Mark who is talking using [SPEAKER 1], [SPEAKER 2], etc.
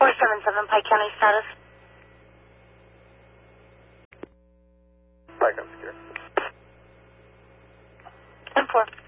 [SPEAKER 1] 477 Pike County status.
[SPEAKER 2] Pike, I'm secure.
[SPEAKER 1] 10-4.